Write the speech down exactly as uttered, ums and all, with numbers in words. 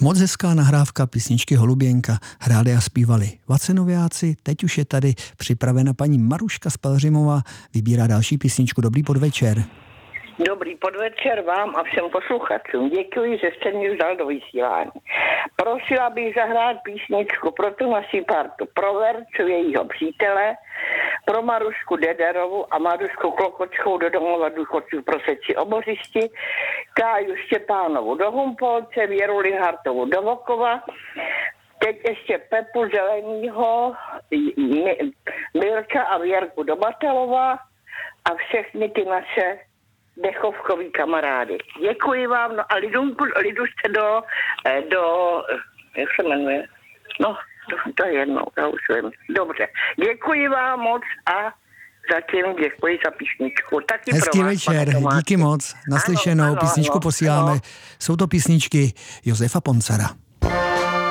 Moc hezká nahrávka písničky Holuběnka. Hráli a zpívali Vacenoviáci, teď už je tady připravena paní Maruška z Pelhřimova, vybírá další písničku. Dobrý podvečer. Dobrý podvečer vám a všem posluchačům. Děkuji, že jste mě vzal do vysílání. Prosila bych zahrát písničku pro tu naši partu, pro Verču jejího přítele, pro Marušku Dederovu a Marušku Klokočkou do domova důchodců pro Seči Obořišti, Káju Štěpánovu do Humpolce, Věru Linhartovu do Vokova, teď ještě Pepu Zelenýho, Mirka a Věrku do Batalova a všechny ty naše dechovkový kamarády. Děkuji vám, no a lidu, lidu jste do, do, jak se jmenuje, no, to je jednou, já už vím. Dobře, děkuji vám moc a zatím děkuji za písničku. Taky hezký pro vás, večer, díky moc, naslyšenou, ano, ano, písničku posíláme. Ano. Jsou to písničky Josefa Poncara.